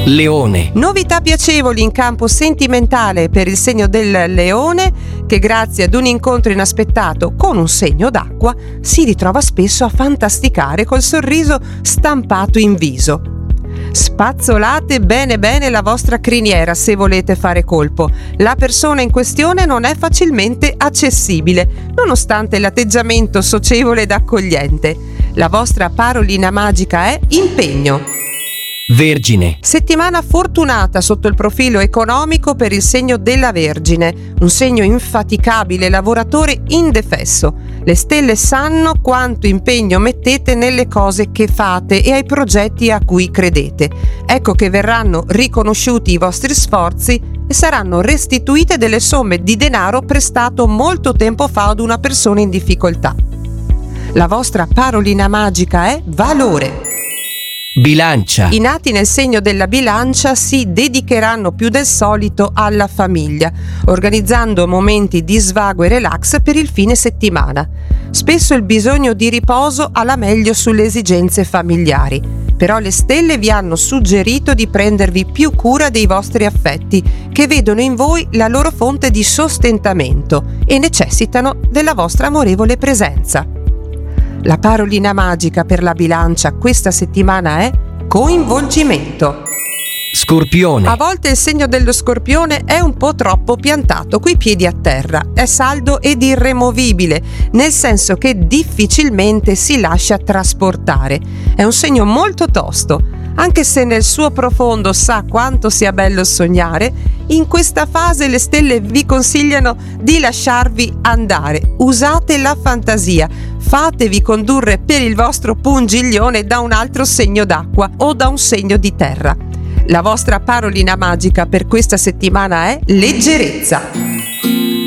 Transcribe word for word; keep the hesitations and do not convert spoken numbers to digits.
Leone. Novità piacevoli in campo sentimentale per il segno del Leone, che grazie ad un incontro inaspettato con un segno d'acqua si ritrova spesso a fantasticare col sorriso stampato in viso. Spazzolate bene bene la vostra criniera se volete fare colpo. La persona in questione non è facilmente accessibile, nonostante l'atteggiamento socievole ed accogliente. La vostra parolina magica è impegno. Vergine. Settimana fortunata sotto il profilo economico per il segno della Vergine, un segno infaticabile, lavoratore indefesso. Le stelle sanno quanto impegno mettete nelle cose che fate e ai progetti a cui credete. Ecco che verranno riconosciuti i vostri sforzi e saranno restituite delle somme di denaro prestato molto tempo fa ad una persona in difficoltà. La vostra parolina magica è valore. Bilancia. I nati nel segno della Bilancia si dedicheranno più del solito alla famiglia, organizzando momenti di svago e relax per il fine settimana. Spesso il bisogno di riposo ha la meglio sulle esigenze familiari, però le stelle vi hanno suggerito di prendervi più cura dei vostri affetti, che vedono in voi la loro fonte di sostentamento e necessitano della vostra amorevole presenza. La parolina magica per la Bilancia questa settimana è coinvolgimento. Scorpione. A volte il segno dello Scorpione è un po' troppo piantato coi piedi a terra, è saldo ed irremovibile, nel senso che difficilmente si lascia trasportare. È un segno molto tosto, anche se nel suo profondo sa quanto sia bello sognare. In questa fase le stelle vi consigliano di lasciarvi andare, usate la fantasia, fatevi condurre per il vostro pungiglione da un altro segno d'acqua o da un segno di terra. La vostra parolina magica per questa settimana è leggerezza.